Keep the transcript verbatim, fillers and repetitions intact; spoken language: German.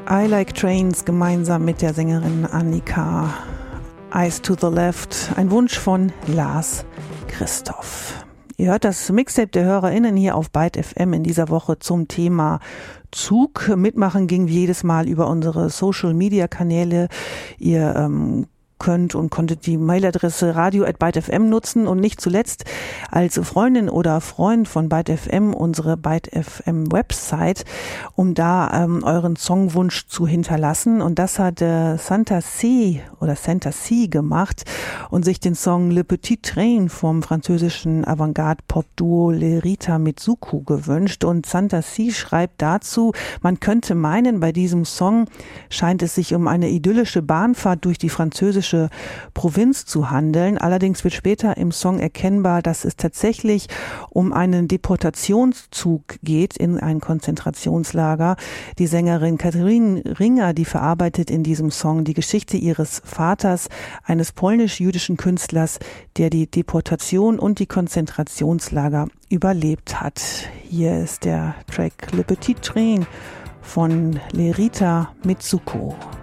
I Like Trains gemeinsam mit der Sängerin Annika. Eyes to the Left, ein Wunsch von Lars Christoph. Ihr hört das Mixtape der HörerInnen hier auf Byte F M in dieser Woche zum Thema Zug. Mitmachen ging wie jedes Mal über unsere Social-Media-Kanäle. Ihr ähm, könnt und konntet die Mailadresse radio at byte f m nutzen und nicht zuletzt als Freundin oder Freund von Byte F M unsere Byte F M Website, um da ähm, euren Songwunsch zu hinterlassen. Und das hat äh, Santa C oder Santa C gemacht und sich den Song Le Petit Train vom französischen Avantgarde-Pop-Duo Lerita Mitsuko gewünscht. Und Santa C schreibt dazu, man könnte meinen, bei diesem Song scheint es sich um eine idyllische Bahnfahrt durch die französische Provinz zu handeln. Allerdings wird später im Song erkennbar, dass es tatsächlich um einen Deportationszug geht in ein Konzentrationslager. Die Sängerin Katharine Ringer, die verarbeitet in diesem Song die Geschichte ihres Vaters, eines polnisch-jüdischen Künstlers, der die Deportation und die Konzentrationslager überlebt hat. Hier ist der Track Le Petit Train von Lerita Mitsuko.